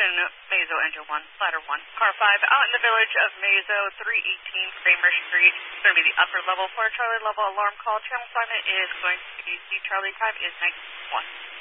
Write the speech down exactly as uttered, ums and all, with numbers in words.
Attention, Mazo Engine one, Ladder one, Car five, out in the village of Mazo, three eighteen Kramer Street. It's going to be the upper level for Charlie level alarm call. Channel assignment is going to be C Charlie. Time is nineteen one.